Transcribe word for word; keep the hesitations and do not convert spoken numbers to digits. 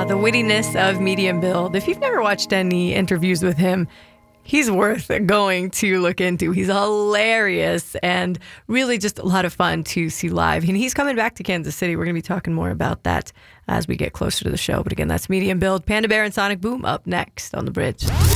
the wittiness of Medium Build. If you've never watched any interviews with him, he's worth going to look into. He's hilarious and really just a lot of fun to see live. And he's coming back to Kansas City. We're going to be talking more about that as we get closer to the show. But again, that's Medium Build. Panda Bear and Sonic Boom up next on The Bridge.